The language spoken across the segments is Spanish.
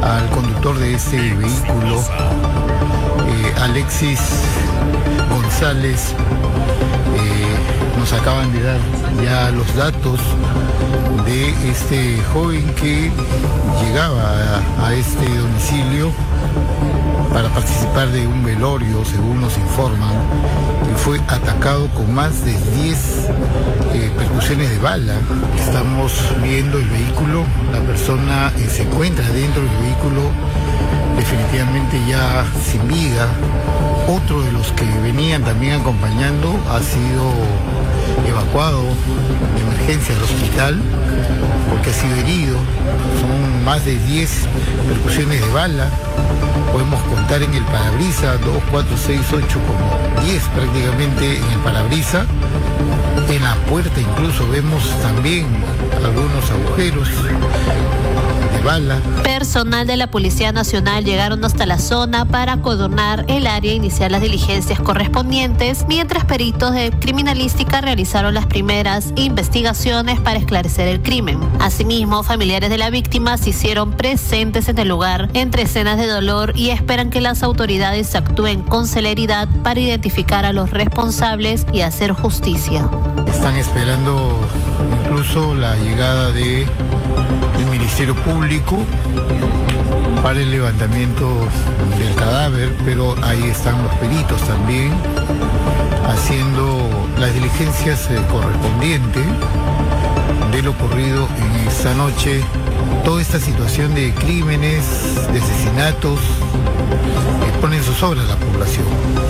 al conductor de este vehículo, Alexis González. Nos acaban de dar ya los datos de este joven que llegaba a este domicilio para participar de un velorio, según nos informan, y fue atacado con más de 10 percusiones de bala. Estamos viendo el vehículo, la persona se encuentra dentro del vehículo, definitivamente ya sin vida. Otro de los que venían también acompañando ha sido evacuado de emergencia al hospital porque ha sido herido. Son más de 10 percusiones de bala. Podemos contar en el parabrisas 2, 4, 6, 8, como 10 prácticamente en el parabrisas. En la puerta incluso vemos también algunos agujeros de bala. Personal de la Policía Nacional llegaron hasta la zona para acordonar el área e iniciar las diligencias correspondientes, mientras peritos de criminalística realizaron las primeras investigaciones para esclarecer el crimen. Asimismo, familiares de la víctima se hicieron presentes en el lugar entre escenas de dolor y esperan que las autoridades actúen con celeridad para identificar a los responsables y hacer justicia. Están esperando incluso la llegada del Ministerio Público para el levantamiento del cadáver, pero ahí están los peritos también haciendo las diligencias correspondientes de lo ocurrido en esta noche. Toda esta situación de crímenes, de asesinatos, pone en zozobra a la población,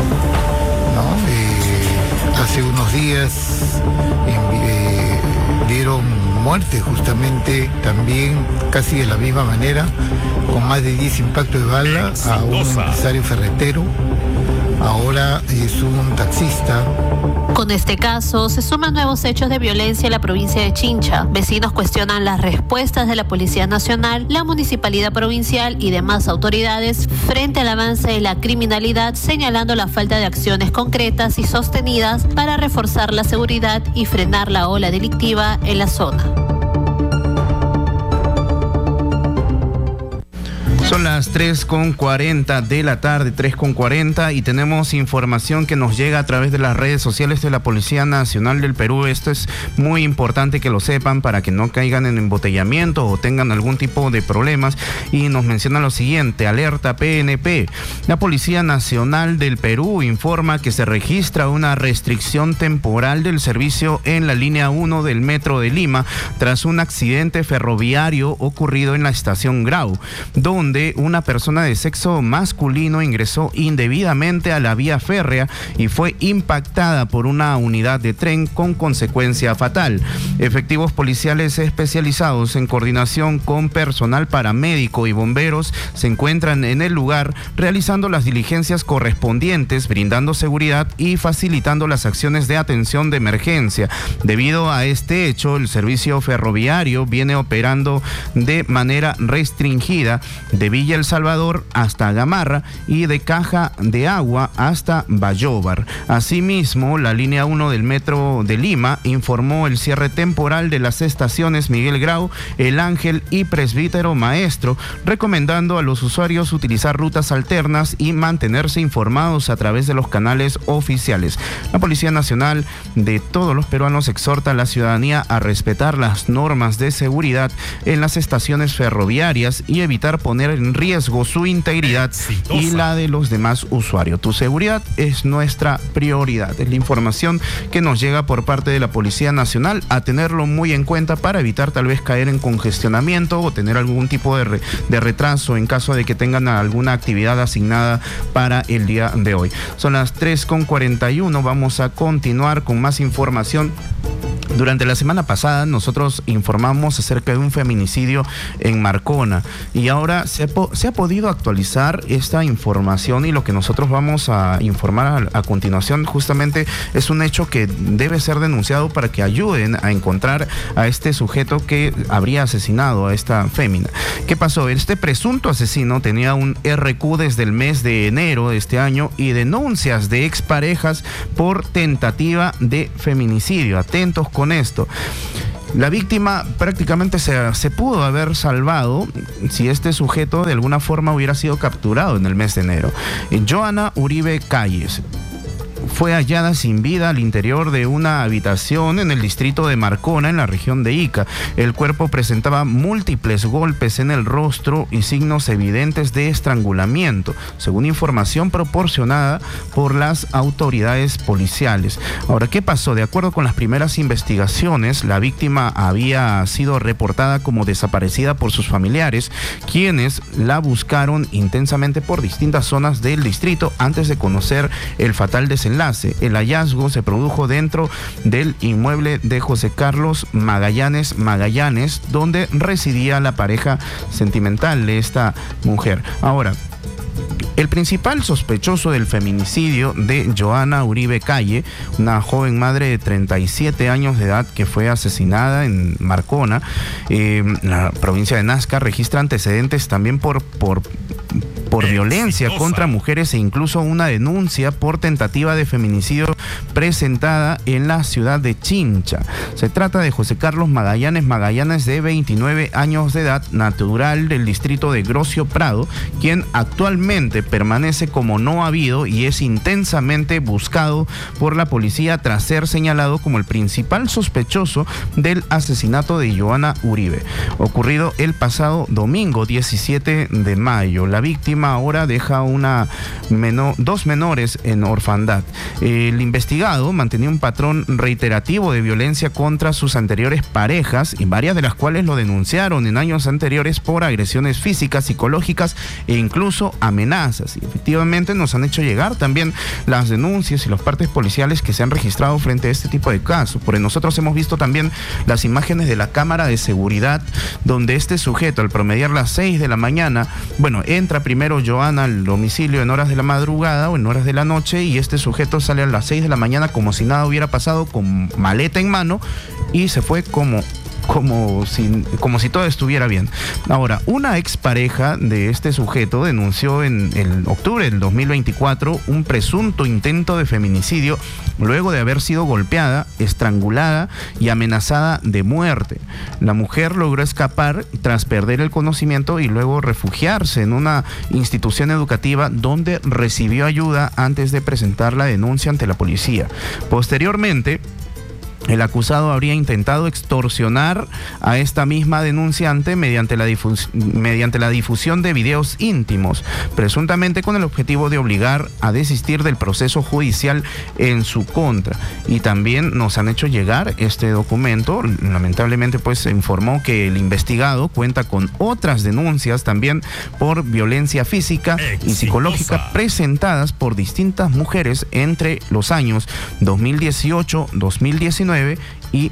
¿no? Hace unos días dieron muerte justamente también casi de la misma manera, con más de 10 impactos de bala a un empresario ferretero. Ahora es un taxista. Con este caso se suman nuevos hechos de violencia en la provincia de Chincha. Vecinos cuestionan las respuestas de la Policía Nacional, la Municipalidad Provincial y demás autoridades frente al avance de la criminalidad, señalando la falta de acciones concretas y sostenidas para reforzar la seguridad y frenar la ola delictiva en la zona. Son las 3:40 de la tarde, 3:40, y tenemos información que nos llega a través de las redes sociales de la Policía Nacional del Perú. Esto es muy importante que lo sepan para que no caigan en embotellamiento o tengan algún tipo de problemas. Y nos menciona lo siguiente: alerta PNP. La Policía Nacional del Perú informa que se registra una restricción temporal del servicio en la línea 1 del Metro de Lima tras un accidente ferroviario ocurrido en la estación Grau, donde una persona de sexo masculino ingresó indebidamente a la vía férrea y fue impactada por una unidad de tren con consecuencia fatal. Efectivos policiales especializados en coordinación con personal paramédico y bomberos se encuentran en el lugar realizando las diligencias correspondientes, brindando seguridad y facilitando las acciones de atención de emergencia. Debido a este hecho, el servicio ferroviario viene operando de manera restringida de Villa El Salvador hasta Gamarra y de Caja de Agua hasta Bayóvar. Asimismo, la línea 1 del Metro de Lima informó el cierre temporal de las estaciones Miguel Grau, El Ángel y Presbítero Maestro, recomendando a los usuarios utilizar rutas alternas y mantenerse informados a través de los canales oficiales. La Policía Nacional de todos los peruanos exhorta a la ciudadanía a respetar las normas de seguridad en las estaciones ferroviarias y evitar poner en riesgo su integridad y la de los demás usuarios. Tu seguridad es nuestra prioridad. Es la información que nos llega por parte de la Policía Nacional, a tenerlo muy en cuenta para evitar tal vez caer en congestionamiento o tener algún tipo de retraso en caso de que tengan alguna actividad asignada para el día de hoy. Son las 3:41, vamos a continuar con más información. Durante la semana pasada nosotros informamos acerca de un feminicidio en Marcona y ahora se ha podido actualizar esta información, y lo que nosotros vamos a informar a continuación justamente es un hecho que debe ser denunciado para que ayuden a encontrar a este sujeto que habría asesinado a esta fémina. ¿Qué pasó? Este presunto asesino tenía un RQ desde el mes de enero de este año y denuncias de exparejas por tentativa de feminicidio. Atentos con esto. La víctima prácticamente se pudo haber salvado si este sujeto de alguna forma hubiera sido capturado en el mes de enero. Joana Uribe Calles fue hallada sin vida al interior de una habitación en el distrito de Marcona, en la región de Ica. El cuerpo presentaba múltiples golpes en el rostro y signos evidentes de estrangulamiento, según información proporcionada por las autoridades policiales. Ahora, ¿qué pasó? De acuerdo con las primeras investigaciones, la víctima había sido reportada como desaparecida por sus familiares, quienes la buscaron intensamente por distintas zonas del distrito antes de conocer el fatal desenlace. El hallazgo se produjo dentro del inmueble de José Carlos Magallanes, donde residía la pareja sentimental de esta mujer. Ahora, el principal sospechoso del feminicidio de Joana Uribe Calle, una joven madre de 37 años de edad que fue asesinada en Marcona, la provincia de Nazca, registra antecedentes también por violencia contra mujeres e incluso una denuncia por tentativa de feminicidio presentada en la ciudad de Chincha. Se trata de José Carlos Magallanes, de 29 años de edad, natural del distrito de Grocio Prado, quien actualmente permanece como no habido y es intensamente buscado por la policía tras ser señalado como el principal sospechoso del asesinato de Joana Uribe, ocurrido el pasado domingo 17 de mayo. La víctima ahora deja dos menores en orfandad. El investigado mantenía un patrón reiterativo de violencia contra sus anteriores parejas, y varias de las cuales lo denunciaron en años anteriores por agresiones físicas, psicológicas e incluso amenazas. Y efectivamente nos han hecho llegar también las denuncias y los partes policiales que se han registrado frente a este tipo de casos. Porque nosotros hemos visto también las imágenes de la cámara de seguridad, donde este sujeto, al promediar las 6 de la mañana, entra primero Joana al domicilio en horas de la madrugada o en horas de la noche, y este sujeto sale a las 6 de la mañana como si nada hubiera pasado, con maleta en mano, y se fue como si todo estuviera bien. Ahora, una expareja de este sujeto denunció en octubre del 2024 un presunto intento de feminicidio luego de haber sido golpeada, estrangulada y amenazada de muerte. La mujer logró escapar tras perder el conocimiento y luego refugiarse en una institución educativa donde recibió ayuda antes de presentar la denuncia ante la policía. Posteriormente, el acusado habría intentado extorsionar a esta misma denunciante mediante la difusión de videos íntimos, presuntamente con el objetivo de obligar a desistir del proceso judicial en su contra. Y también nos han hecho llegar este documento. Lamentablemente, se informó que el investigado cuenta con otras denuncias también por violencia física y psicológica presentadas por distintas mujeres entre los años 2018, 2019 y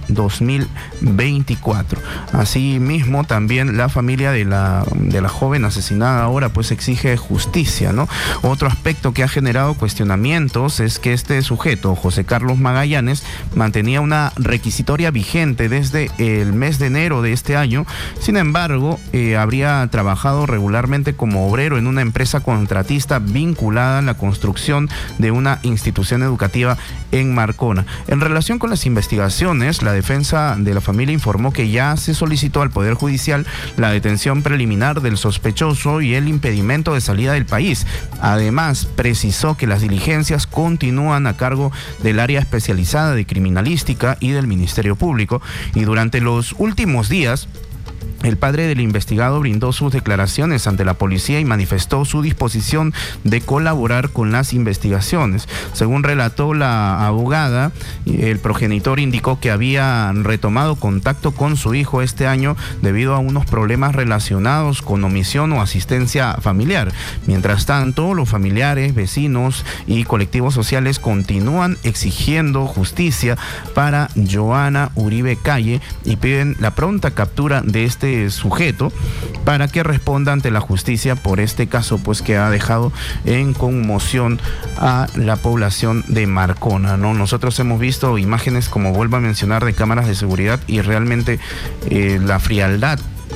2024. Asimismo, también la familia de la joven asesinada ahora exige justicia, ¿no? Otro aspecto que ha generado cuestionamientos es que este sujeto, José Carlos Magallanes, mantenía una requisitoria vigente desde el mes de enero de este año. Sin embargo, habría trabajado regularmente como obrero en una empresa contratista vinculada a la construcción de una institución educativa en Marcona. En relación con las investigaciones, la defensa de la familia informó que ya se solicitó al Poder Judicial la detención preliminar del sospechoso y el impedimento de salida del país. Además, precisó que las diligencias continúan a cargo del área especializada de criminalística y del Ministerio Público, y durante los últimos días, el padre del investigado brindó sus declaraciones ante la policía y manifestó su disposición de colaborar con las investigaciones. Según relató la abogada, el progenitor indicó que había retomado contacto con su hijo este año debido a unos problemas relacionados con omisión o asistencia familiar. Mientras tanto, los familiares, vecinos y colectivos sociales continúan exigiendo justicia para Joana Uribe Calle y piden la pronta captura de este sujeto para que responda ante la justicia por este caso que ha dejado en conmoción a la población de Marcona, ¿no? Nosotros hemos visto imágenes, como vuelvo a mencionar, de cámaras de seguridad, y realmente la frialdad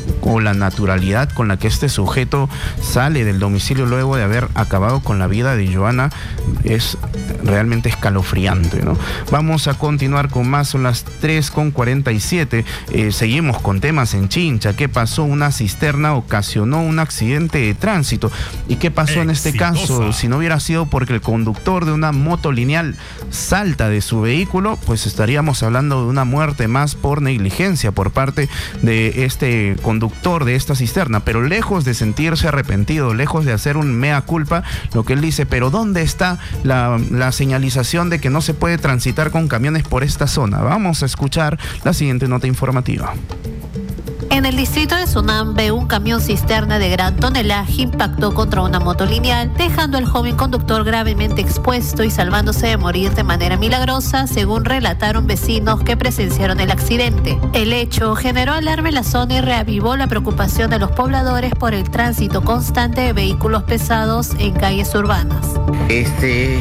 o la naturalidad con la que este sujeto sale del domicilio luego de haber acabado con la vida de Joana es realmente escalofriante, ¿no? Vamos a continuar con más, son las 3:47. Seguimos con temas en Chincha. ¿Qué pasó? Una cisterna ocasionó un accidente de tránsito. ¿Y qué pasó en este caso? Si no hubiera sido porque el conductor de una moto lineal salta de su vehículo, pues estaríamos hablando de una muerte más por negligencia por parte de este conductor de esta cisterna. Pero lejos de sentirse arrepentido, lejos de hacer un mea culpa, lo que él dice, pero ¿dónde está la señalización de que no se puede transitar con camiones por esta zona? Vamos a escuchar la siguiente nota informativa. En el distrito de Sunambe, un camión cisterna de gran tonelaje impactó contra una moto lineal, dejando al joven conductor gravemente expuesto y salvándose de morir de manera milagrosa, según relataron vecinos que presenciaron el accidente. El hecho generó alarma en la zona y reavivó la preocupación de los pobladores por el tránsito constante de vehículos pesados en calles urbanas. Este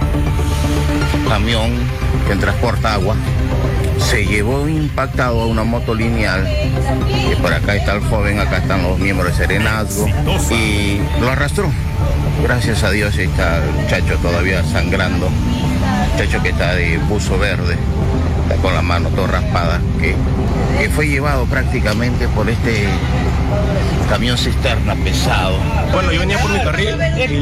camión que transporta agua se llevó impactado a una moto lineal, que por acá está el joven, acá están los miembros de Serenazgo, y lo arrastró. Gracias a Dios está el muchacho todavía sangrando, muchacho que está de buzo verde, está con la mano toda raspada, que fue llevado prácticamente por este camión cisterna pesado. Bueno, yo venía por mi carril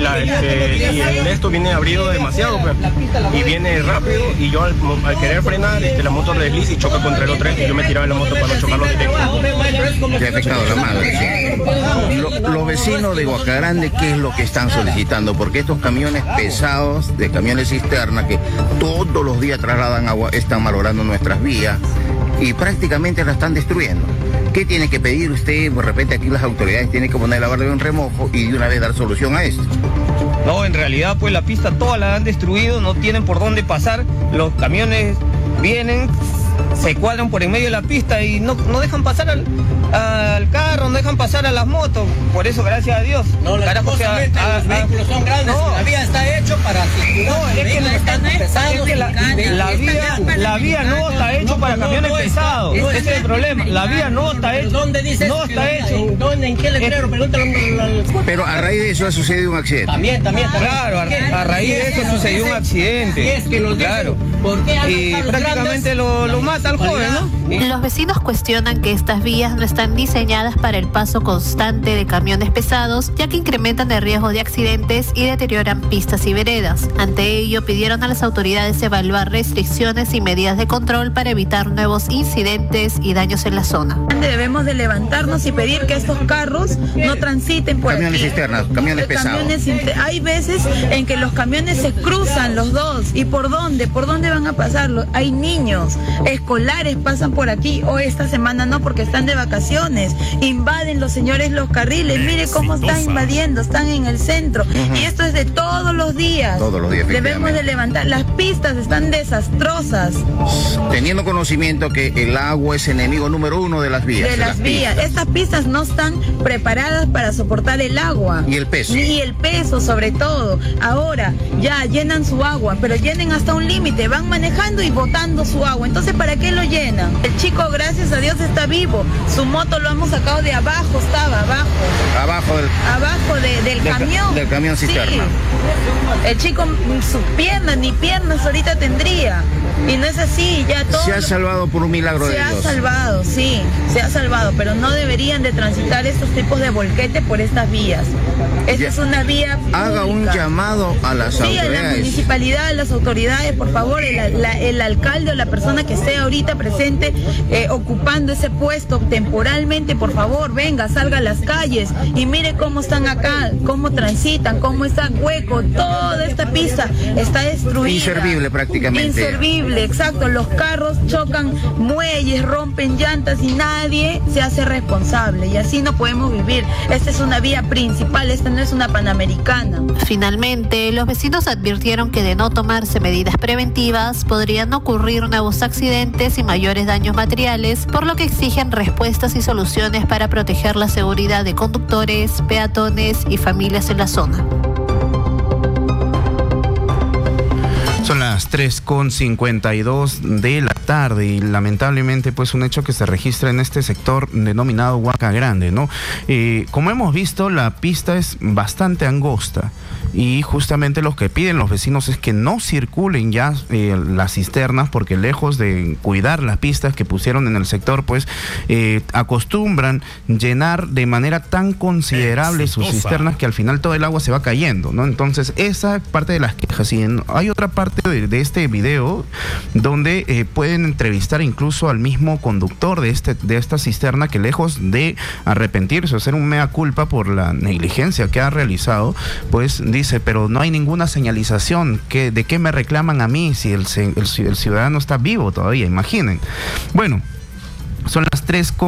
y esto viene abrido demasiado, pues, y viene rápido, y yo al querer frenar, la moto desliza y choca contra el otro, y yo me tiraba de la moto para no chocarlo directo. Le ha afectado la mano, sí. Los vecinos de Huacagrande, ¿qué es lo que están solicitando? Porque estos camiones pesados, de camiones cisterna, que todos los días trasladan agua, están malogrando nuestras vías y prácticamente la están destruyendo. ¿Qué tiene que pedir usted? De repente aquí las autoridades tienen que poner la barra de un remojo y de una vez dar solución a esto. No, en realidad pues la pista toda la han destruido, no tienen por dónde pasar, los camiones vienen, se cuadran por en medio de la pista y no dejan pasar al carro, no dejan pasar a las motos. Por eso, gracias a Dios. No, los vehículos son grandes, no. La vía está hecha para circular. No, es que la vía no está hecha para camiones pesados. Ese es el problema. La vía no está hecha. ¿Dónde dice no está hecho? ¿En qué letrero? Pregúntale. Pero a raíz de eso ha sucedido un accidente. También. Claro, a raíz de eso sucedió un accidente. Claro. Y prácticamente lo mata al joven, ¿no? Los vecinos cuestionan que estas vías no están diseñadas para el paso constante de camiones pesados, ya que incrementan el riesgo de accidentes y deterioran pistas y veredas. Ante ello, pidieron a las autoridades evaluar restricciones y medidas de control para evitar nuevos incidentes y daños en la zona. Debemos de levantarnos y pedir que estos carros no transiten por camiones cisternas, camiones pesados. Hay veces en que los camiones se cruzan los dos. ¿Y por dónde? ¿Por dónde van a pasarlo? Hay niños escolares pasan por aquí, o esta semana no porque están de vacaciones. Invaden los señores los carriles. Mire cómo están invadiendo, están en el centro. Y esto es de todos los días. Todos los días. Debemos de levantar. Las pistas están desastrosas. Teniendo conocimiento que el agua es enemigo número uno de las vías. De las vías. Estas pistas no están preparadas para soportar el agua. Y el peso. Y el peso sobre todo. Ahora ya llenan su agua, pero llenen hasta un límite. Van manejando y botando su agua. Entonces, ¿para qué lo llenan? El chico, gracias a Dios, está vivo. Su moto lo hemos sacado de abajo, estaba abajo. Abajo del camión. Del camión cisterna. Sí. El chico, sus piernas, ni piernas ahorita tendría. Y no es así, ya todo. Se ha salvado por un milagro de Dios. Se ha salvado, sí, se ha salvado, pero no deberían de transitar estos tipos de volquete por estas vías. Esta es una vía pública. Haga un llamado a las autoridades. Sí, a la municipalidad, a las autoridades, por favor, el alcalde o la persona que esté ahorita presente ocupando ese puesto temporalmente, por favor, venga, salga a las calles y mire cómo están acá, cómo transitan, cómo está hueco, toda esta pista está destruida. Inservible prácticamente. Inservible, exacto. Los carros chocan muelles, rompen llantas y nadie se hace responsable. Y así no podemos vivir. Esta es una vía principal, esta no es una panamericana. Finalmente, los vecinos advirtieron que de no tomarse medidas preventivas podrían ocurrir nuevos accidentes y mayores daños materiales, por lo que exigen respuestas y soluciones para proteger la seguridad de conductores, peatones y familias en la zona. Son las las 3:52 de la tarde y lamentablemente pues un hecho que se registra en este sector denominado Huaca Grande, ¿no? Como hemos visto, la pista es bastante angosta y justamente lo que piden los vecinos es que no circulen ya las cisternas, porque lejos de cuidar las pistas que pusieron en el sector, pues acostumbran llenar de manera tan considerable sus cisternas que al final todo el agua se va cayendo, ¿no? Entonces esa parte de las quejas. Y hay otra parte de este video donde pueden entrevistar incluso al mismo conductor de esta cisterna, que lejos de arrepentirse o hacer un mea culpa por la negligencia que ha realizado, pues dice, pero no hay ninguna señalización, ¿de qué me reclaman a mí si el ciudadano está vivo todavía? Imaginen. Bueno, son las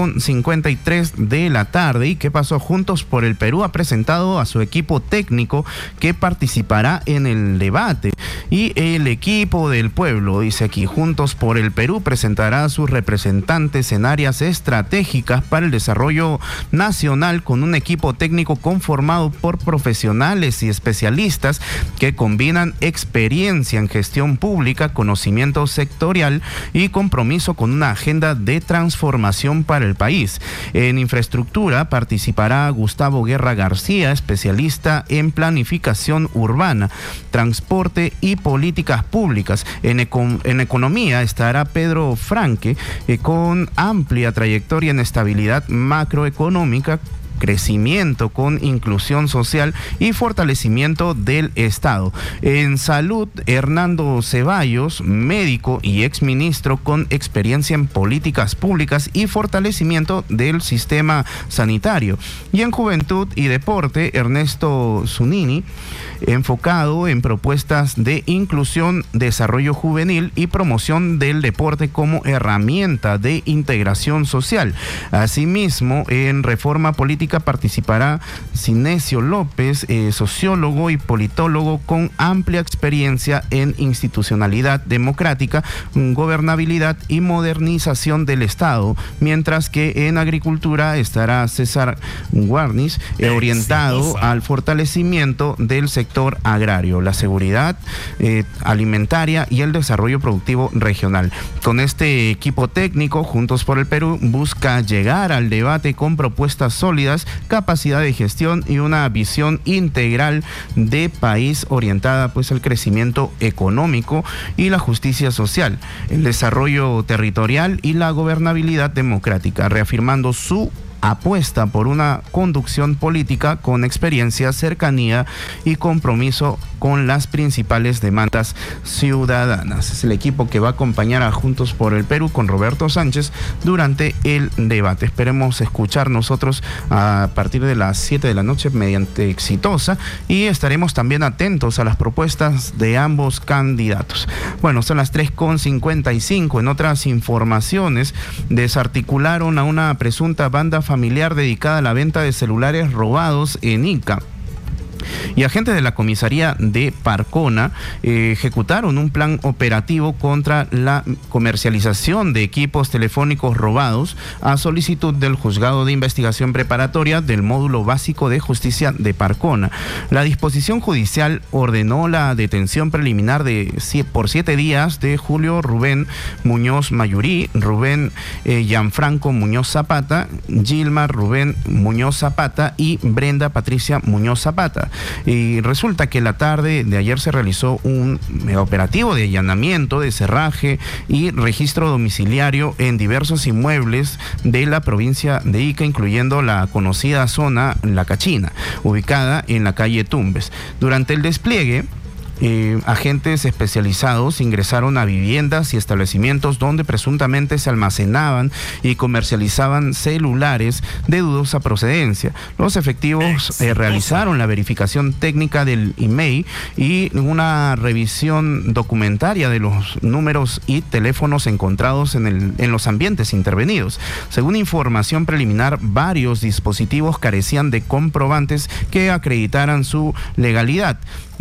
3:53 de la tarde. ¿Y qué pasó? Juntos por el Perú ha presentado a su equipo técnico que participará en el debate. Y el equipo del pueblo, dice aquí, Juntos por el Perú presentará a sus representantes en áreas estratégicas para el desarrollo nacional, con un equipo técnico conformado por profesionales y especialistas que combinan experiencia en gestión pública, conocimiento sectorial y compromiso con una agenda de transformación para el país. En infraestructura participará Gustavo Guerra García, especialista en planificación urbana, transporte y políticas públicas. En economía estará Pedro Franque, con amplia trayectoria en estabilidad macroeconómica, crecimiento con inclusión social y fortalecimiento del Estado. En salud, Hernando Ceballos, médico y exministro con experiencia en políticas públicas y fortalecimiento del sistema sanitario. Y en juventud y deporte, Ernesto Zunini, enfocado en propuestas de inclusión, desarrollo juvenil y promoción del deporte como herramienta de integración social. Asimismo, en reforma política participará Sinesio López, sociólogo y politólogo con amplia experiencia en institucionalidad democrática, gobernabilidad y modernización del Estado, mientras que en agricultura estará César Guarnis, orientado al fortalecimiento del sector agrario, la seguridad alimentaria y el desarrollo productivo regional. Con este equipo técnico, Juntos por el Perú busca llegar al debate con propuestas sólidas, capacidad de gestión y una visión integral de país orientada pues al crecimiento económico y la justicia social, el desarrollo territorial y la gobernabilidad democrática, reafirmando su apuesta por una conducción política con experiencia, cercanía y compromiso con las principales demandas ciudadanas. Es el equipo que va a acompañar a Juntos por el Perú con Roberto Sánchez durante el debate. Esperemos escuchar nosotros a partir de las 7 de la noche mediante Exitosa, y estaremos también atentos a las propuestas de ambos candidatos. Bueno, son las 3:55. En otras informaciones, desarticularon a una presunta banda familiar dedicada a la venta de celulares robados en Ica. Y agentes de la comisaría de Parcona ejecutaron un plan operativo contra la comercialización de equipos telefónicos robados a solicitud del Juzgado de Investigación Preparatoria del Módulo Básico de Justicia de Parcona. La disposición judicial ordenó la detención preliminar por 7 días de Julio Rubén Muñoz Mayurí, Rubén Gianfranco Muñoz Zapata, Gilmar Rubén Muñoz Zapata y Brenda Patricia Muñoz Zapata. Y resulta que la tarde de ayer se realizó un operativo de allanamiento, de cerraje y registro domiciliario en diversos inmuebles de la provincia de Ica, incluyendo la conocida zona La Cachina, ubicada en la calle Tumbes. Durante el despliegue, agentes especializados ingresaron a viviendas y establecimientos donde presuntamente se almacenaban y comercializaban celulares de dudosa procedencia. Los efectivos realizaron la verificación técnica del email y una revisión documentaria de los números y teléfonos encontrados en los ambientes intervenidos. Según información preliminar, varios dispositivos carecían de comprobantes que acreditaran su legalidad.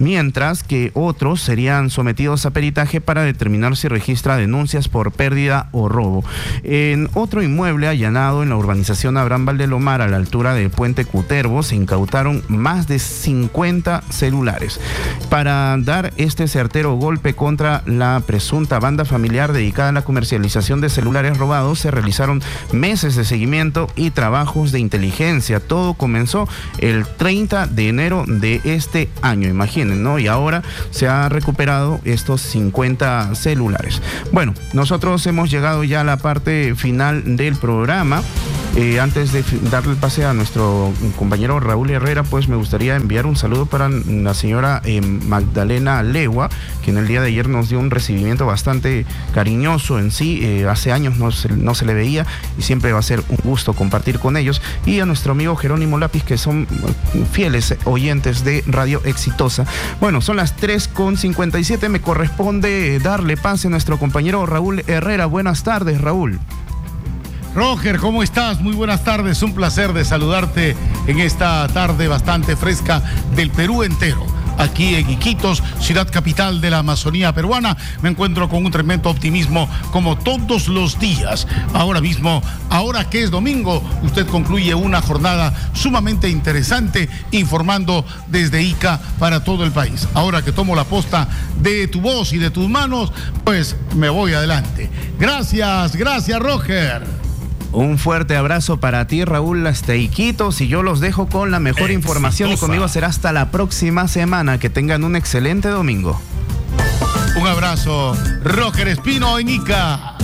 mientras que otros serían sometidos a peritaje para determinar si registra denuncias por pérdida o robo. En otro inmueble allanado en la urbanización Abraham Valdelomar, a la altura del puente Cutervo, se incautaron más de 50 celulares. Para dar este certero golpe contra la presunta banda familiar dedicada a la comercialización de celulares robados, se realizaron meses de seguimiento y trabajos de inteligencia. Todo comenzó el 30 de enero de este año, imaginen, ¿no? Y ahora se ha recuperado estos 50 celulares. Bueno, nosotros hemos llegado ya a la parte final del programa. Antes de darle el pase a nuestro compañero Raúl Herrera, pues me gustaría enviar un saludo para la señora Magdalena Legua, quien el día de ayer nos dio un recibimiento bastante cariñoso en sí. Hace años no se le veía y siempre va a ser un gusto compartir con ellos. Y a nuestro amigo Jerónimo Lápiz, que son fieles oyentes de Radio Exitosa. Bueno, son las 3:57, me corresponde darle pase a nuestro compañero Raúl Herrera. Buenas tardes, Raúl. Roger, ¿cómo estás? Muy buenas tardes, un placer de saludarte en esta tarde bastante fresca del Perú entero. Aquí en Iquitos, ciudad capital de la Amazonía peruana, me encuentro con un tremendo optimismo como todos los días. Ahora mismo, ahora que es domingo, usted concluye una jornada sumamente interesante informando desde Ica para todo el país. Ahora que tomo la posta de tu voz y de tus manos, pues me voy adelante. Gracias, Roger. Un fuerte abrazo para ti, Raúl, hasta Iquitos, y yo los dejo con la mejor información y conmigo será hasta la próxima semana. Que tengan un excelente domingo. Un abrazo, Roger Espino en Ica.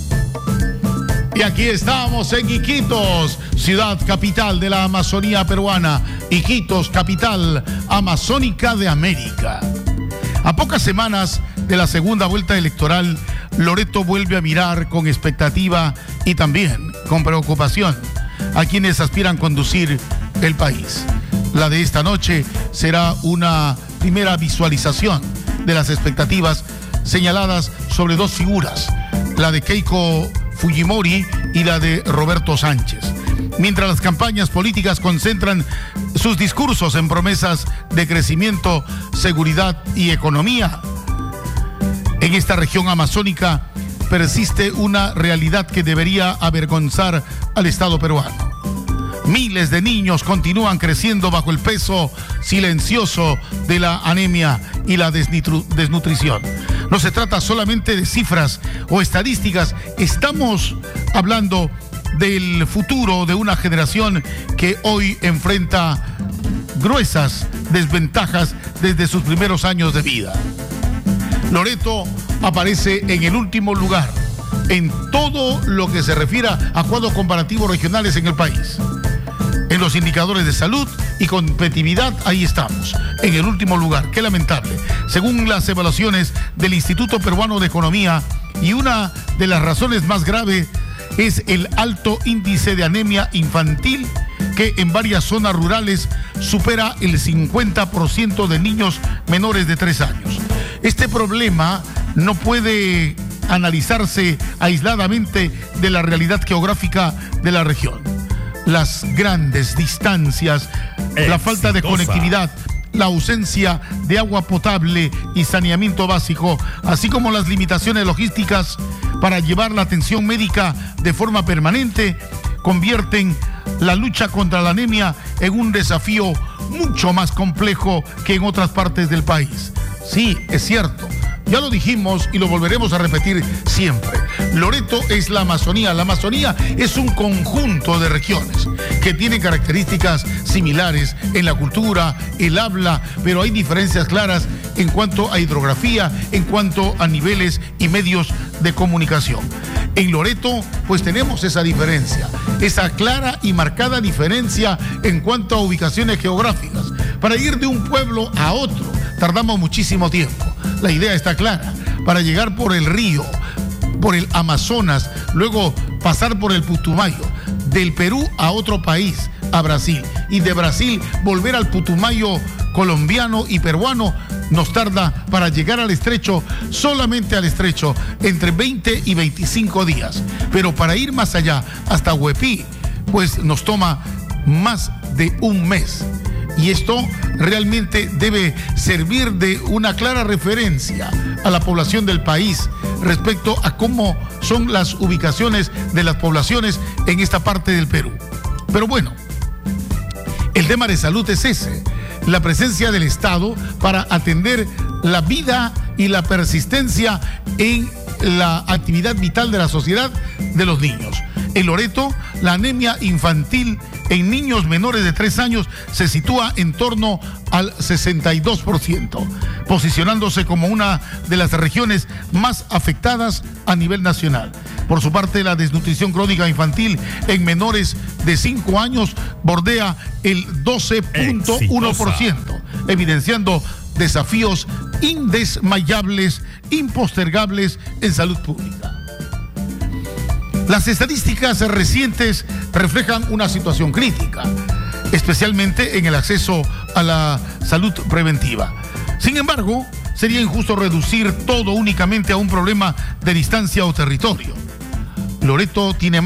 Y aquí estamos en Iquitos, ciudad capital de la Amazonía peruana. Iquitos, capital amazónica de América. A pocas semanas de la segunda vuelta electoral, Loreto vuelve a mirar con expectativa y también con preocupación a quienes aspiran conducir el país. La de esta noche será una primera visualización de las expectativas señaladas sobre dos figuras, la de Keiko Fujimori y la de Roberto Sánchez. Mientras las campañas políticas concentran sus discursos en promesas de crecimiento, seguridad y economía, en esta región amazónica persiste una realidad que debería avergonzar al Estado peruano. Miles de niños continúan creciendo bajo el peso silencioso de la anemia y la desnutrición. No se trata solamente de cifras o estadísticas, estamos hablando del futuro de una generación que hoy enfrenta gruesas desventajas desde sus primeros años de vida. Loreto aparece en el último lugar en todo lo que se refiere a cuadros comparativos regionales en el país. En los indicadores de salud y competitividad, ahí estamos, en el último lugar. Qué lamentable. Según las evaluaciones del Instituto Peruano de Economía, y una de las razones más graves es el alto índice de anemia infantil, que en varias zonas rurales supera el 50% de niños menores de 3 años. Este problema no puede analizarse aisladamente de la realidad geográfica de la región. Las grandes distancias, la falta de conectividad, la ausencia de agua potable y saneamiento básico, así como las limitaciones logísticas para llevar la atención médica de forma permanente, convierten la lucha contra la anemia en un desafío mucho más complejo que en otras partes del país. Sí, es cierto. Ya lo dijimos y lo volveremos a repetir siempre. Loreto es la Amazonía. La Amazonía es un conjunto de regiones que tienen características similares en la cultura, el habla, pero hay diferencias claras en cuanto a hidrografía, en cuanto a niveles y medios de comunicación. En Loreto, pues tenemos esa diferencia, esa clara y marcada diferencia en cuanto a ubicaciones geográficas. Para ir de un pueblo a otro, tardamos muchísimo tiempo. La idea está clara. Para llegar por el río, por el Amazonas, luego pasar por el Putumayo, del Perú a otro país, a Brasil, y de Brasil volver al Putumayo colombiano y peruano, nos tarda para llegar al estrecho, solamente al estrecho, entre 20 y 25 días. Pero para ir más allá, hasta Huepí, pues nos toma más de un mes. Y esto realmente debe servir de una clara referencia a la población del país respecto a cómo son las ubicaciones de las poblaciones en esta parte del Perú. Pero bueno, el tema de salud es ese, la presencia del Estado para atender la vida y la persistencia en la actividad vital de la sociedad de los niños. En Loreto, la anemia infantil en niños menores de 3 años se sitúa en torno al 62%, posicionándose como una de las regiones más afectadas a nivel nacional. Por su parte, la desnutrición crónica infantil en menores de 5 años bordea el 12.1%, evidenciando desafíos indesmayables, impostergables en salud pública. Las estadísticas recientes reflejan una situación crítica, especialmente en el acceso a la salud preventiva. Sin embargo, sería injusto reducir todo únicamente a un problema de distancia o territorio. Loreto tiene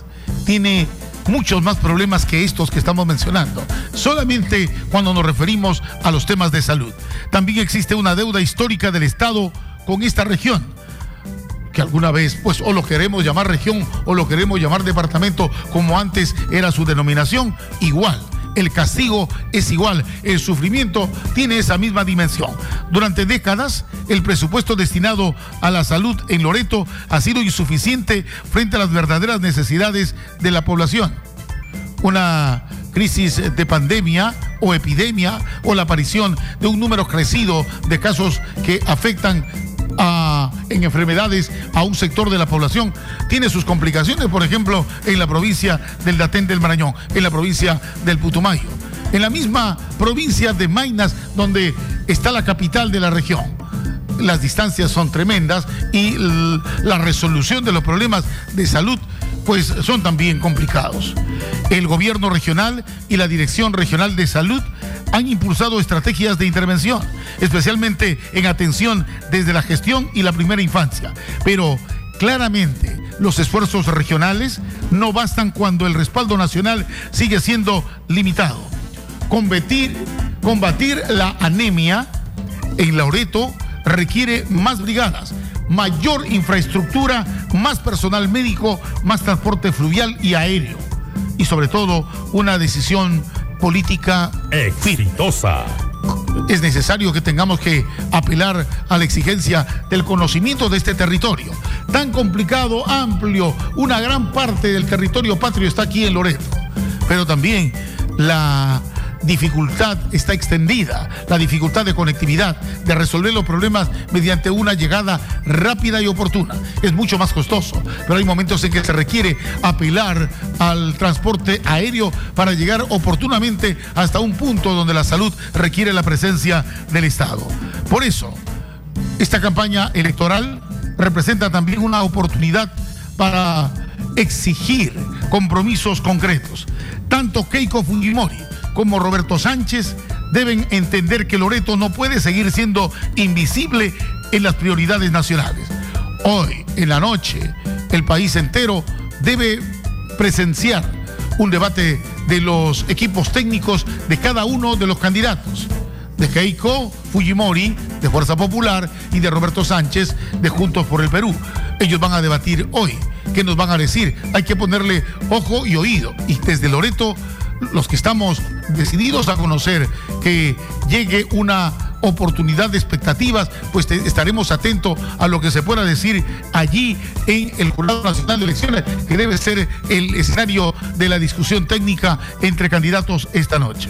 muchos más problemas que estos que estamos mencionando, solamente cuando nos referimos a los temas de salud. También existe una deuda histórica del Estado con esta región, que alguna vez, pues, o lo queremos llamar región o lo queremos llamar departamento, como antes era su denominación, igual. El castigo es igual, el sufrimiento tiene esa misma dimensión. Durante décadas, el presupuesto destinado a la salud en Loreto ha sido insuficiente frente a las verdaderas necesidades de la población. Una crisis de pandemia o epidemia o la aparición de un número crecido de casos que afectan en enfermedades a un sector de la población tiene sus complicaciones, por ejemplo, en la provincia del Daten del Marañón, en la provincia del Putumayo, en la misma provincia de Maynas, donde está la capital de la región. Las distancias son tremendas y la resolución de los problemas de salud pues son también complicados. El gobierno regional y la Dirección Regional de Salud han impulsado estrategias de intervención, especialmente en atención desde la gestión y la primera infancia. Pero claramente los esfuerzos regionales no bastan cuando el respaldo nacional sigue siendo limitado. Combatir la anemia en Loreto requiere más brigadas, mayor infraestructura, más personal médico, más transporte fluvial y aéreo. Y sobre todo, una decisión política exitosa. Es necesario que tengamos que apelar a la exigencia del conocimiento de este territorio. Tan complicado, amplio, una gran parte del territorio patrio está aquí en Loreto. Pero también la dificultad está extendida, la dificultad de conectividad, de resolver los problemas mediante una llegada rápida y oportuna. Es mucho más costoso, pero hay momentos en que se requiere apelar al transporte aéreo para llegar oportunamente hasta un punto donde la salud requiere la presencia del Estado. Por eso, esta campaña electoral representa también una oportunidad para exigir compromisos concretos. Tanto Keiko Fujimori como Roberto Sánchez deben entender que Loreto no puede seguir siendo invisible en las prioridades nacionales. Hoy, en la noche, el país entero debe presenciar un debate de los equipos técnicos de cada uno de los candidatos, de Keiko Fujimori, de Fuerza Popular, y de Roberto Sánchez, de Juntos por el Perú. Ellos van a debatir hoy. ¿Qué nos van a decir? Hay que ponerle ojo y oído. Y desde Loreto, los que estamos decididos a conocer que llegue una oportunidad de expectativas, pues estaremos atentos a lo que se pueda decir allí en el Jurado Nacional de Elecciones, que debe ser el escenario de la discusión técnica entre candidatos esta noche.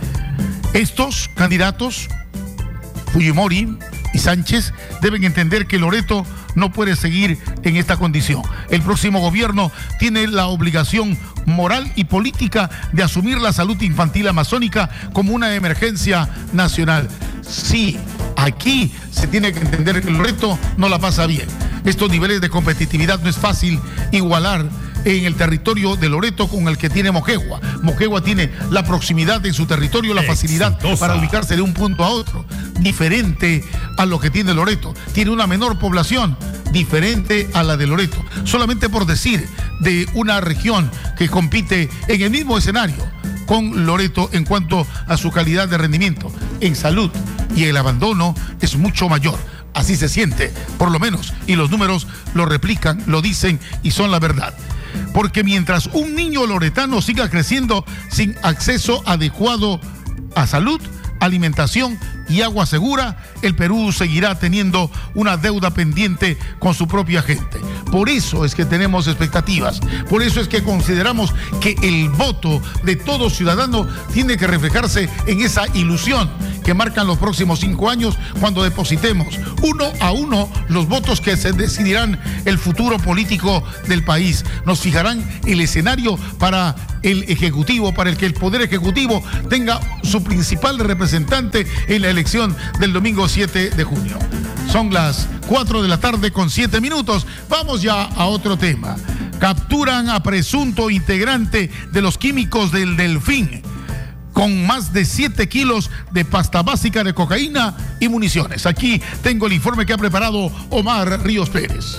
Estos candidatos, Fujimori y Sánchez, deben entender que Loreto no puede seguir en esta condición. El próximo gobierno tiene la obligación moral y política de asumir la salud infantil amazónica como una emergencia nacional. Sí, aquí se tiene que entender que Loreto no la pasa bien. Estos niveles de competitividad no es fácil igualar en el territorio de Loreto con el que tiene Moquegua. Moquegua tiene la proximidad en su territorio, la facilidad para ubicarse de un punto a otro, diferente a lo que tiene Loreto. Tiene una menor población, diferente a la de Loreto. Solamente por decir de una región que compite en el mismo escenario con Loreto en cuanto a su calidad de rendimiento en salud, y el abandono es mucho mayor. Así se siente, por lo menos, y los números lo replican, lo dicen y son la verdad. Porque mientras un niño loretano siga creciendo sin acceso adecuado a salud, alimentación y agua segura, el Perú seguirá teniendo una deuda pendiente con su propia gente. Por eso es que tenemos expectativas, por eso es que consideramos que el voto de todo ciudadano tiene que reflejarse en esa ilusión que marcan los próximos 5 años, cuando depositemos 1 a 1 los votos que se decidirán el futuro político del país. Nos fijarán el escenario para el Ejecutivo, para el que el Poder Ejecutivo tenga su principal representante en la elección del domingo 7 de junio. Son las 4 de la tarde con 7 minutos. Vamos ya a otro tema. Capturan a presunto integrante de los químicos del Delfín, con más de 7 kilos de pasta básica de cocaína y municiones. Aquí tengo el informe que ha preparado Omar Ríos Pérez.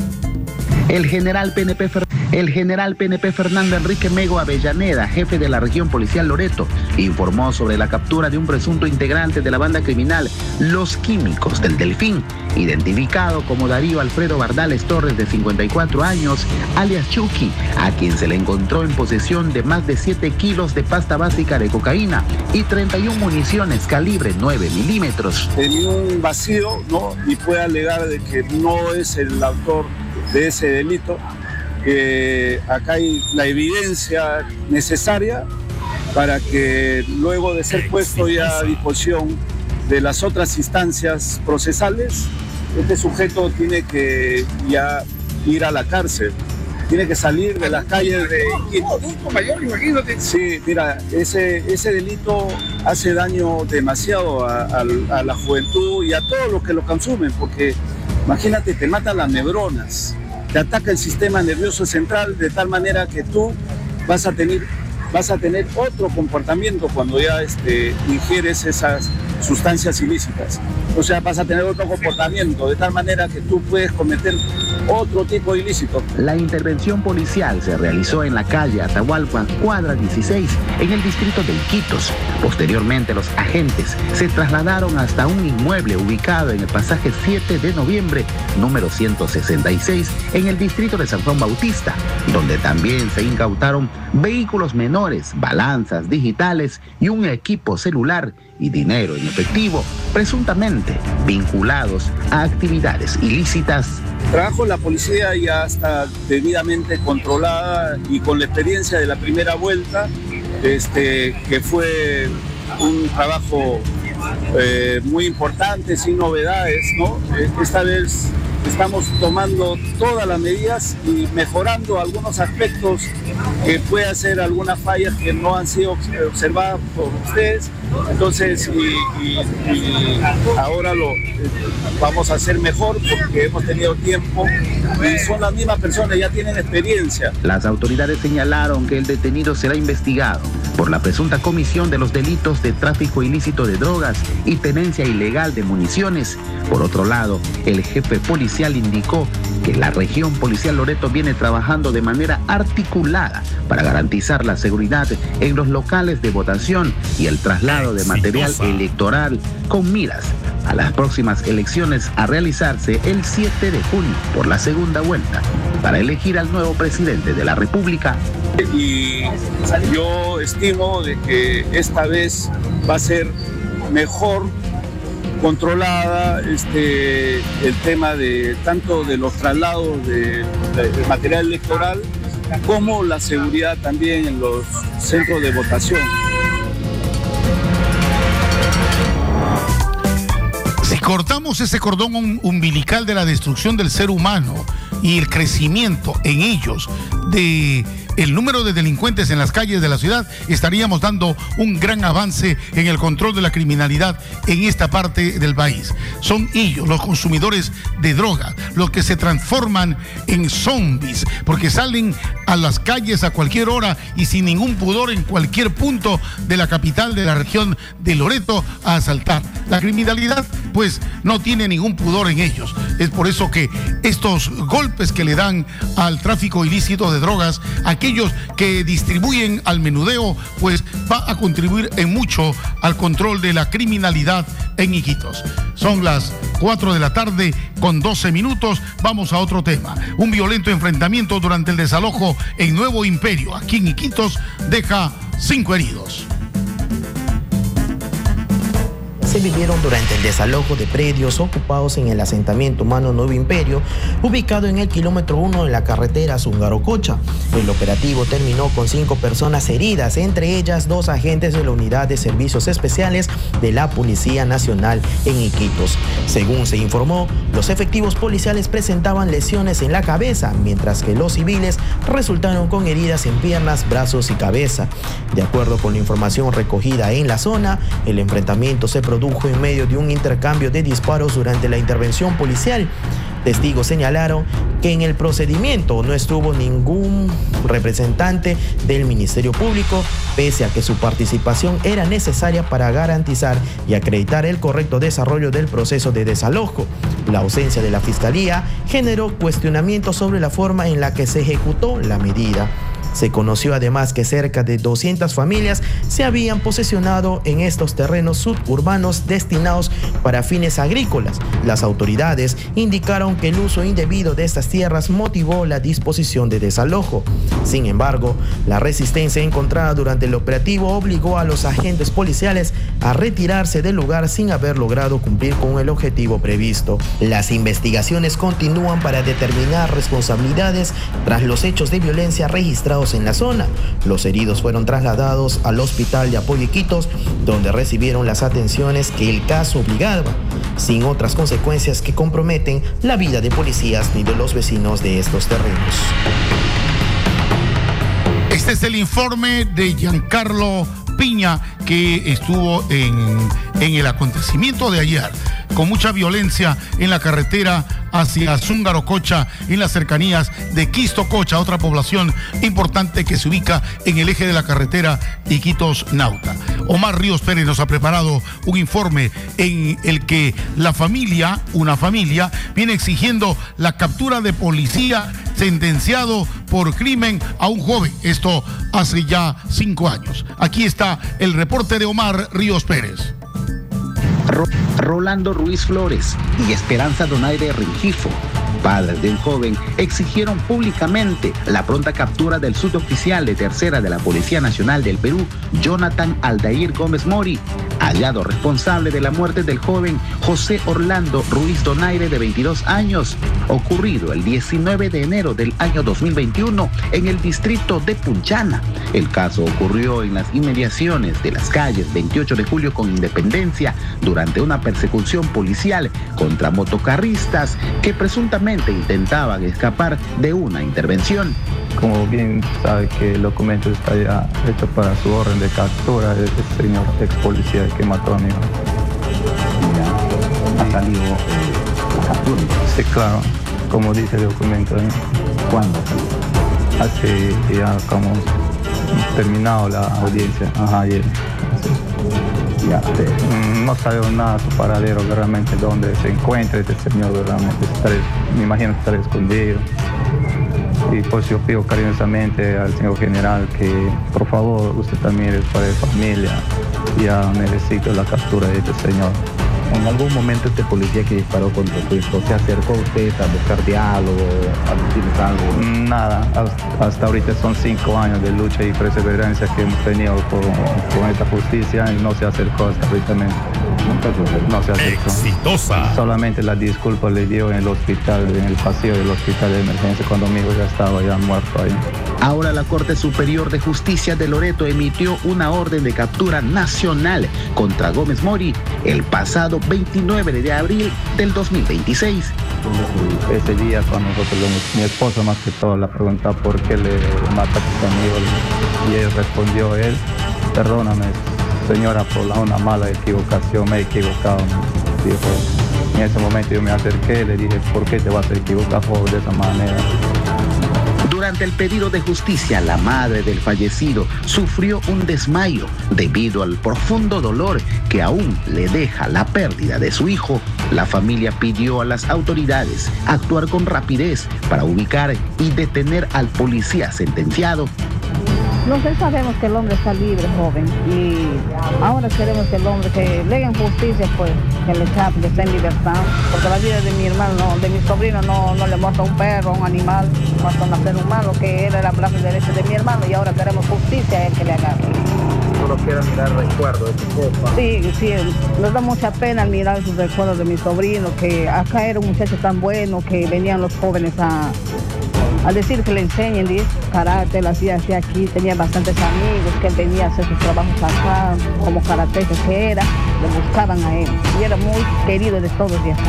El general PNP Fernando Enrique Mego Avellaneda, jefe de la región policial Loreto, informó sobre la captura de un presunto integrante de la banda criminal Los Químicos del Delfín, identificado como Darío Alfredo Bardales Torres, de 54 años, alias Chucky, a quien se le encontró en posesión de más de 7 kilos de pasta básica de cocaína y 31 municiones calibre 9 milímetros. Tenía un vacío, ¿no? Y puede alegar de que no es el autor de ese delito. Acá hay la evidencia necesaria para que luego de ser puesto ya a disposición de las otras instancias procesales, este sujeto tiene que ya ir a la cárcel, tiene que salir de las calles de Iquitos. Mayor, imagínate. Sí, mira, ese delito hace daño demasiado a la juventud y a todos los que lo consumen, porque imagínate, te mata las neuronas, te ataca el sistema nervioso central, de tal manera que tú vas a tener otro comportamiento cuando ya ingieres esas sustancias ilícitas. O sea, vas a tener otro comportamiento, de tal manera que tú puedes cometer otro tipo de ilícito. La intervención policial se realizó en la calle Atahualpa, cuadra 16, en el distrito de Iquitos. Posteriormente, los agentes se trasladaron hasta un inmueble ubicado en el pasaje 7 de noviembre, número 166, en el distrito de San Juan Bautista, donde también se incautaron vehículos menores, balanzas digitales y un equipo celular y dinero en efectivo, presuntamente vinculados a actividades ilícitas. Trabajo la policía ya está debidamente controlada y con la experiencia de la primera vuelta, que fue un trabajo muy importante, sin novedades, ¿no? Esta vez estamos tomando todas las medidas y mejorando algunos aspectos que puede hacer algunas fallas que no han sido observadas por ustedes. Entonces, y ahora lo vamos a hacer mejor porque hemos tenido tiempo y son las mismas personas, ya tienen experiencia. Las autoridades señalaron que el detenido será investigado por la presunta comisión de los delitos de tráfico ilícito de drogas y tenencia ilegal de municiones. Por otro lado, el jefe policial indicó que la región policial Loreto viene trabajando de manera articulada para garantizar la seguridad en los locales de votación y el traslado de material electoral con miras a las próximas elecciones a realizarse el 7 de junio por la segunda vuelta para elegir al nuevo presidente de la República. Y yo estimo de que esta vez va a ser mejor controlada el tema de tanto de los traslados de material electoral como la seguridad también en los centros de votación. Si cortamos ese cordón umbilical de la destrucción del ser humano y el crecimiento en ellos de el número de delincuentes en las calles de la ciudad, estaríamos dando un gran avance en el control de la criminalidad en esta parte del país. Son ellos, los consumidores de droga, los que se transforman en zombies, porque salen a las calles a cualquier hora y sin ningún pudor en cualquier punto de la capital de la región de Loreto a asaltar. La criminalidad pues no tiene ningún pudor en ellos. Es por eso que estos golpes que le dan al tráfico ilícito de drogas, aquellos que distribuyen al menudeo, pues va a contribuir en mucho al control de la criminalidad en Iquitos. Son las 4 de la tarde con 12 minutos. Vamos a otro tema. Un violento enfrentamiento durante el desalojo en Nuevo Imperio, aquí en Iquitos, deja 5 heridos. Se vivieron durante el desalojo de predios ocupados en el asentamiento humano Nuevo Imperio, ubicado en el kilómetro 1 de la carretera Zúngaro-Cocha. El operativo terminó con 5 personas heridas, entre ellas 2 agentes de la Unidad de Servicios Especiales de la Policía Nacional en Iquitos. Según se informó, los efectivos policiales presentaban lesiones en la cabeza, mientras que los civiles resultaron con heridas en piernas, brazos y cabeza. De acuerdo con la información recogida en la zona, el enfrentamiento se produjo en medio de un intercambio de disparos durante la intervención policial. Testigos señalaron que en el procedimiento no estuvo ningún representante del Ministerio Público, pese a que su participación era necesaria para garantizar y acreditar el correcto desarrollo del proceso de desalojo. La ausencia de la Fiscalía generó cuestionamientos sobre la forma en la que se ejecutó la medida. Se conoció además que cerca de 200 familias se habían posesionado en estos terrenos suburbanos destinados para fines agrícolas. Las autoridades indicaron que el uso indebido de estas tierras motivó la disposición de desalojo. Sin embargo, la resistencia encontrada durante el operativo obligó a los agentes policiales a retirarse del lugar sin haber logrado cumplir con el objetivo previsto. Las investigaciones continúan para determinar responsabilidades tras los hechos de violencia registrados en la zona. Los heridos fueron trasladados al Hospital de Apoyo Iquitos, donde recibieron las atenciones que el caso obligaba, sin otras consecuencias que comprometen la vida de policías ni de los vecinos de estos terrenos. Este es el informe de Giancarlo Piña, que estuvo en el acontecimiento de ayer, con mucha violencia en la carretera hacia Zúngaro-Cocha, en las cercanías de Quisto-Cocha, otra población importante que se ubica en el eje de la carretera Iquitos-Nauta. Omar Ríos Pérez nos ha preparado un informe en el que una familia, viene exigiendo la captura de policía sentenciado por crimen a un joven. Esto hace ya 5 años. Aquí está el reporte de Omar Ríos Pérez. Rolando Ruiz Flores y Esperanza Donaire Rengifo, padres del joven, exigieron públicamente la pronta captura del suboficial de tercera de la Policía Nacional del Perú, Jonathan Aldair Gómez Mori, hallado responsable de la muerte del joven José Orlando Ruiz Donaire, de 22 años, ocurrido el 19 de enero del año 2021 en el distrito de Punchana. El caso ocurrió en las inmediaciones de las calles 28 de julio con Independencia durante una persecución policial contra motocarristas que presuntamente intentaban escapar de una intervención. Como bien sabe que el documento está ya hecho para su orden de captura del señor ex policía que mató a mi hijo. ¿Ha salido la captura? Sí, claro, como dice el documento. ¿Cuándo? Hace ya como terminado la audiencia. Ajá, ayer. Ya, no sabemos nada su paradero, realmente dónde se encuentra este señor, realmente me imagino que estará escondido. Y pues yo pido cariñosamente al señor general que por favor, usted también es padre de familia, ya necesito la captura de este señor. ¿En algún momento este policía que disparó contra su hijo se acercó a usted a buscar diálogo, a decirles algo? Nada, hasta ahorita son 5 años de lucha y perseverancia que hemos tenido con esta justicia y no se acercó hasta ahorita. No se acercó. Exitosa. Solamente la disculpa le dio en el hospital, en el pasillo del hospital de emergencia, cuando mi hijo ya estaba ya muerto ahí. Ahora la Corte Superior de Justicia de Loreto emitió una orden de captura nacional contra Gómez Mori el pasado 29 de abril del 2026. Ese día cuando nosotros, mi esposa más que todo, la preguntaba por qué le mataste a mi hijo, y él respondió, perdóname señora por una mala equivocación, me he equivocado, me dijo. En ese momento yo me acerqué y le dije, ¿por qué te vas a equivocar de esa manera? Durante el pedido de justicia, la madre del fallecido sufrió un desmayo debido al profundo dolor que aún le deja la pérdida de su hijo. La familia pidió a las autoridades actuar con rapidez para ubicar y detener al policía sentenciado. Nosotros sabemos que el hombre está libre, joven, y ahora queremos que el hombre, que le hagan justicia, pues, que le esté en libertad, porque la vida de mi hermano, de mi sobrino, no le muerto a un perro, a un animal, muerto a un ser humano, que era el brazo derecho de mi hermano, y ahora queremos justicia a él que le haga. Solo quiero mirar recuerdos de su papá. Sí, nos da mucha pena mirar sus recuerdos de mi sobrino, que acá era un muchacho tan bueno, que venían los jóvenes a decir que le enseñen, dice, karate, lo hacía aquí, tenía bastantes amigos, que él venía a hacer sus trabajos acá, como karateca que era, le buscaban a él, y era muy querido de todos de acá.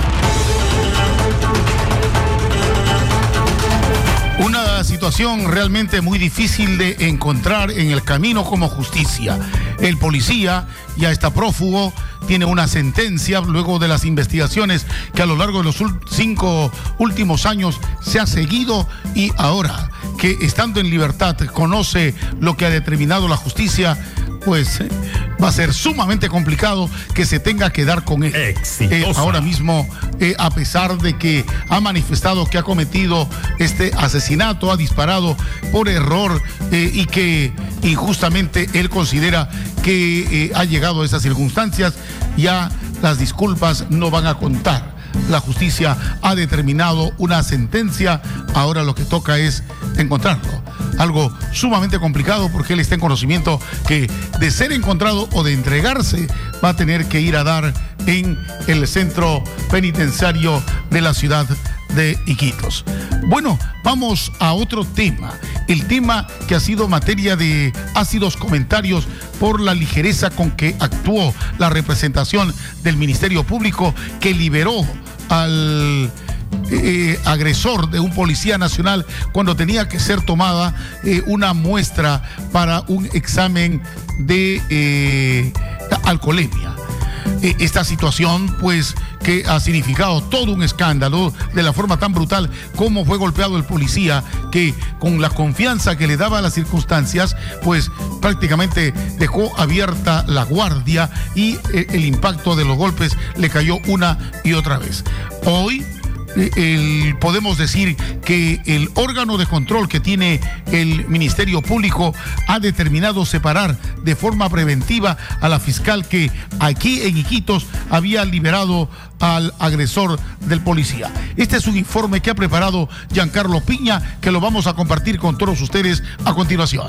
Una situación realmente muy difícil de encontrar en el camino como justicia. El policía ya está prófugo, tiene una sentencia luego de las investigaciones que a lo largo de los 5 últimos años se ha seguido, y ahora que estando en libertad conoce lo que ha determinado la justicia, pues va a ser sumamente complicado que se tenga que dar con él. Ahora mismo, a pesar de que ha manifestado que ha cometido este asesinato, ha disparado por error y que injustamente él considera que ha llegado a esas circunstancias, ya las disculpas no van a contar. La justicia ha determinado una sentencia, ahora lo que toca es encontrarlo. Algo sumamente complicado porque él está en conocimiento que de ser encontrado o de entregarse va a tener que ir a dar en el centro penitenciario de la ciudad de Iquitos. Bueno, vamos a otro tema. El tema que ha sido materia de ácidos comentarios por la ligereza con que actuó la representación del Ministerio Público, que liberó al agresor de un policía nacional cuando tenía que ser tomada una muestra para un examen de alcoholemia. Esta situación, pues, que ha significado todo un escándalo de la forma tan brutal como fue golpeado el policía, que con la confianza que le daba a las circunstancias, pues prácticamente dejó abierta la guardia y el impacto de los golpes le cayó una y otra vez. Hoy podemos decir que el órgano de control que tiene el Ministerio Público ha determinado separar de forma preventiva a la fiscal que aquí en Iquitos había liberado al agresor del policía. Este es un informe que ha preparado Giancarlo Piña, que lo vamos a compartir con todos ustedes a continuación.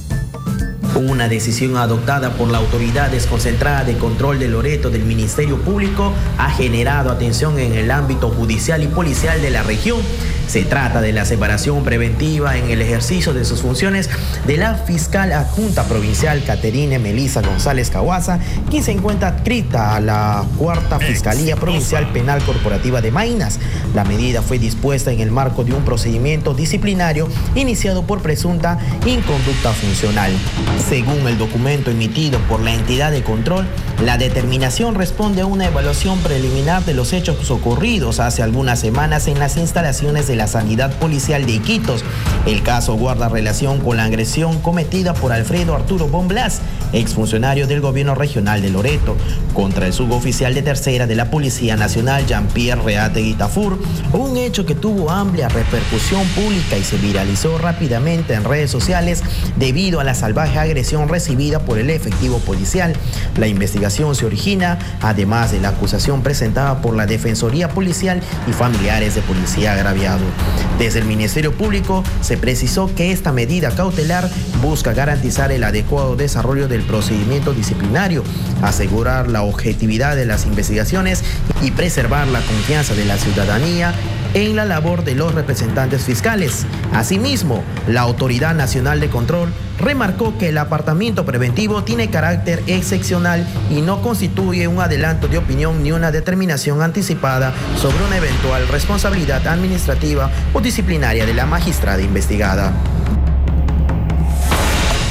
Una decisión adoptada por la Autoridad Desconcentrada de Control de Loreto del Ministerio Público ha generado atención en el ámbito judicial y policial de la región. Se trata de la separación preventiva en el ejercicio de sus funciones de la fiscal adjunta provincial Caterine Melissa González Cahuaza, quien se encuentra adscrita a la 4ª Fiscalía Provincial Penal Corporativa de Maynas. La medida fue dispuesta en el marco de un procedimiento disciplinario iniciado por presunta inconducta funcional. Según el documento emitido por la entidad de control, la determinación responde a una evaluación preliminar de los hechos ocurridos hace algunas semanas en las instalaciones de la Sanidad Policial de Iquitos. El caso guarda relación con la agresión cometida por Alfredo Arturo Bonblas, exfuncionario del gobierno regional de Loreto, contra el suboficial de tercera de la Policía Nacional, Jean-Pierre Reategui Tafur, un hecho que tuvo amplia repercusión pública y se viralizó rápidamente en redes sociales debido a la salvaje agresión recibida por el efectivo policial. La investigación se origina, además de la acusación presentada por la Defensoría Policial y familiares de policía agraviado. Desde el Ministerio Público se precisó que esta medida cautelar busca garantizar el adecuado desarrollo del procedimiento disciplinario, asegurar la objetividad de las investigaciones y preservar la confianza de la ciudadanía en la labor de los representantes fiscales. Asimismo, la Autoridad Nacional de Control remarcó que el apartamiento preventivo tiene carácter excepcional y no constituye un adelanto de opinión ni una determinación anticipada sobre una eventual responsabilidad administrativa o disciplinaria de la magistrada investigada.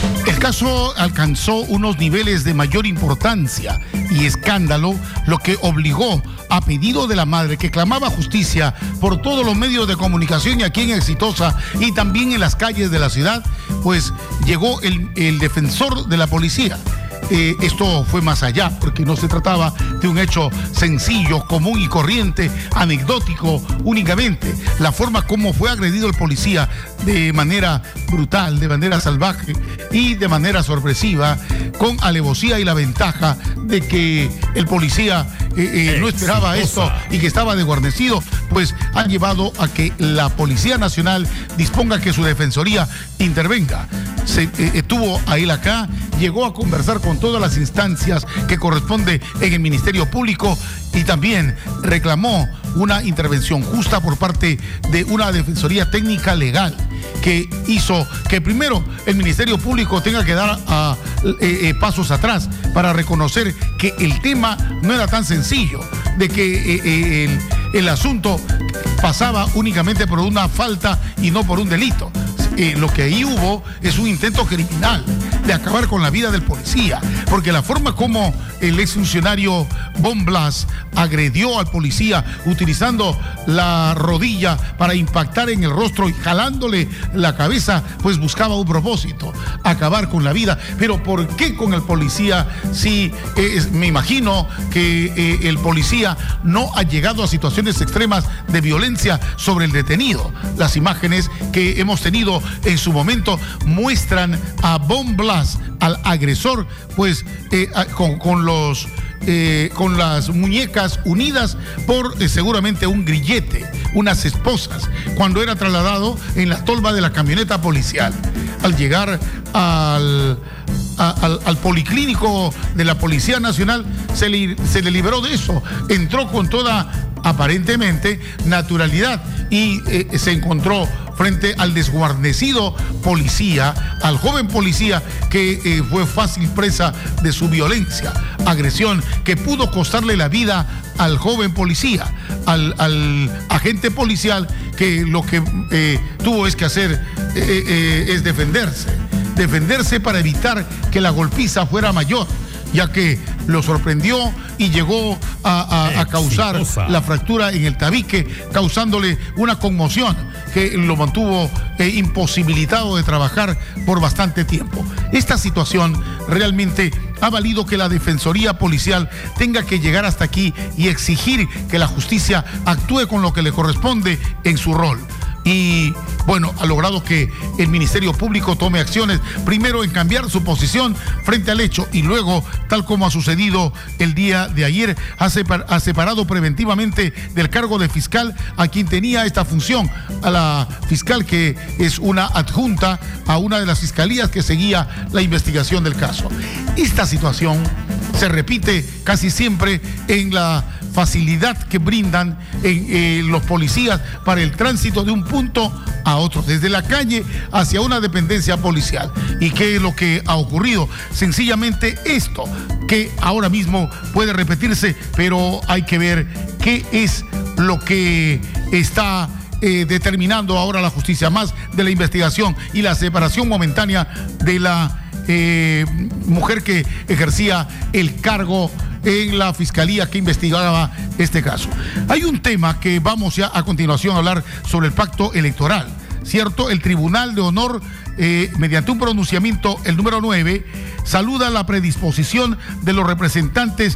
caso alcanzó unos niveles de mayor importancia y escándalo, lo que obligó, a pedido de la madre que clamaba justicia por todos los medios de comunicación y aquí en Exitosa y también en las calles de la ciudad, pues llegó el defensor de la policía. Esto fue más allá, porque no se trataba de un hecho sencillo, común y corriente, anecdótico únicamente. La forma como fue agredido el policía de manera brutal, de manera salvaje y de manera sorpresiva, con alevosía y la ventaja de que el policía no esperaba esto y que estaba desguarnecido, pues han llevado a que la Policía Nacional disponga que su defensoría intervenga. Estuvo a él acá, llegó a conversar con todas las instancias que corresponde en el Ministerio Público y también reclamó una intervención justa por parte de una defensoría técnica legal que hizo que primero el Ministerio Público tenga que dar pasos atrás para reconocer que el tema no era tan sencillo, de que el asunto pasaba únicamente por una falta y no por un delito. Lo que ahí hubo es un intento criminal de acabar con la vida del policía, porque la forma como el exfuncionario Von Blas agredió al policía utilizando la rodilla para impactar en el rostro y jalándole la cabeza, pues buscaba un propósito, acabar con la vida. Pero ¿por qué con el policía? Si me imagino que el policía no ha llegado a situaciones extremas de violencia sobre el detenido. Las imágenes que hemos tenido en su momento muestran a Von Blas, al agresor, pues con las muñecas unidas por seguramente un grillete, unas esposas, cuando era trasladado en la tolva de la camioneta policial. Al llegar al policlínico de la Policía Nacional, se le liberó de eso, entró con toda, aparentemente, naturalidad y se encontró frente al desguarnecido policía, al joven policía que fue fácil presa de su violencia, agresión que pudo costarle la vida al joven policía, al agente policial, que lo que tuvo es que hacer es defenderse para evitar que la golpiza fuera mayor, ya que lo sorprendió y llegó a causar la fractura en el tabique, causándole una conmoción que lo mantuvo imposibilitado de trabajar por bastante tiempo. Esta situación realmente ha valido que la Defensoría Policial tenga que llegar hasta aquí y exigir que la justicia actúe con lo que le corresponde en su rol. Y bueno, ha logrado que el Ministerio Público tome acciones, primero en cambiar su posición frente al hecho y luego, tal como ha sucedido el día de ayer, ha separado preventivamente del cargo de fiscal a quien tenía esta función, a la fiscal que es una adjunta a una de las fiscalías que seguía la investigación del caso. Esta situación se repite casi siempre en la facilidad que brindan los policías para el tránsito de un punto a otro, desde la calle hacia una dependencia policial. ¿Y qué es lo que ha ocurrido? Sencillamente esto, que ahora mismo puede repetirse, pero hay que ver qué es lo que está determinando ahora la justicia, más de la investigación y la separación momentánea de la mujer que ejercía el cargo en la fiscalía que investigaba este caso. Hay un tema que vamos ya a continuación a hablar sobre el pacto electoral, ¿cierto? El Tribunal de Honor, mediante un pronunciamiento, el número 9, saluda la predisposición de los representantes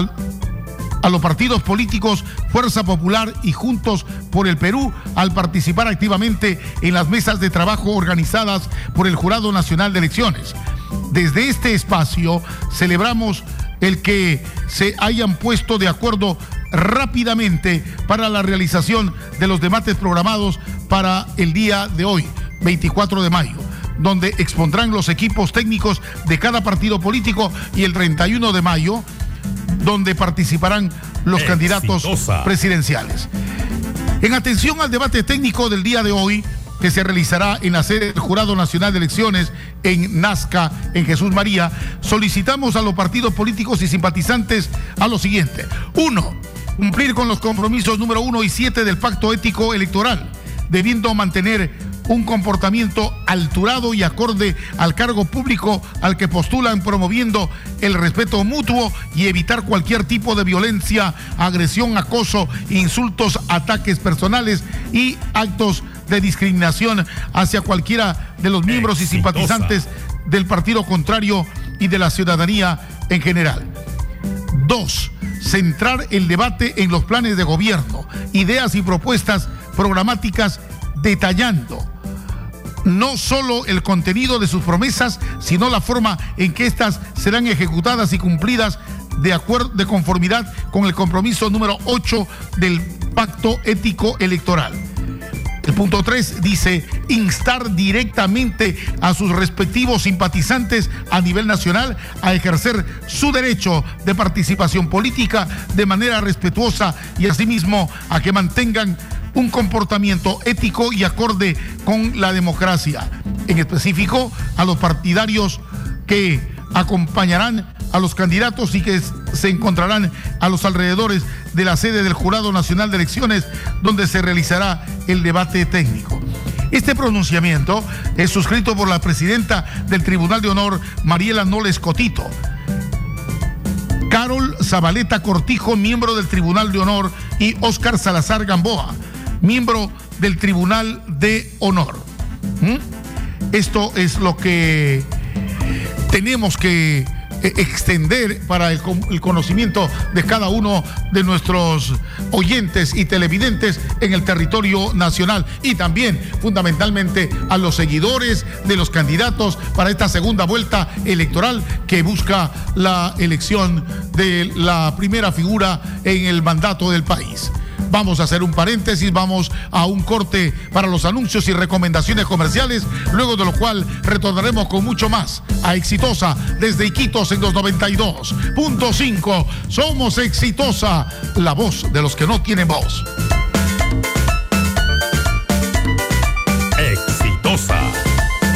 a los partidos políticos Fuerza Popular y Juntos por el Perú al participar activamente en las mesas de trabajo organizadas por el Jurado Nacional de Elecciones. Desde este espacio celebramos el que se hayan puesto de acuerdo rápidamente para la realización de los debates programados para el día de hoy, 24 de mayo, donde expondrán los equipos técnicos de cada partido político, y el 31 de mayo, donde participarán los candidatos presidenciales. En atención al debate técnico del día de hoy, que se realizará en la sede del Jurado Nacional de Elecciones en Nazca, en Jesús María, solicitamos a los partidos políticos y simpatizantes a lo siguiente. 1. Cumplir con los compromisos número 1 y 7 del Pacto Ético Electoral, debiendo mantener un comportamiento alturado y acorde al cargo público al que postulan, promoviendo el respeto mutuo y evitar cualquier tipo de violencia, agresión, acoso, insultos, ataques personales y actos de discriminación hacia cualquiera de los miembros y simpatizantes del partido contrario y de la ciudadanía en general. 2. Centrar el debate en los planes de gobierno, ideas y propuestas programáticas, detallando no solo el contenido de sus promesas, sino la forma en que éstas serán ejecutadas y cumplidas de conformidad con el compromiso número 8 del Pacto Ético Electoral. El punto 3 dice instar directamente a sus respectivos simpatizantes a nivel nacional a ejercer su derecho de participación política de manera respetuosa y asimismo a que mantengan un comportamiento ético y acorde con la democracia. En específico, a los partidarios que acompañarán a los candidatos y que se encontrarán a los alrededores de la sede del Jurado Nacional de Elecciones, donde se realizará el debate técnico. Este pronunciamiento es suscrito por la presidenta del Tribunal de Honor, Mariela Noles Cotito, Carol Zabaleta Cortijo, miembro del Tribunal de Honor, y Óscar Salazar Gamboa, miembro del Tribunal de Honor. Esto es lo que tenemos que extender para el conocimiento de cada uno de nuestros oyentes y televidentes en el territorio nacional, y también fundamentalmente a los seguidores de los candidatos para esta segunda vuelta electoral que busca la elección de la primera figura en el mandato del país. Vamos a hacer un paréntesis, vamos a un corte para los anuncios y recomendaciones comerciales, luego de lo cual retornaremos con mucho más a Exitosa desde Iquitos en los 92.5. Somos Exitosa, la voz de los que no tienen voz.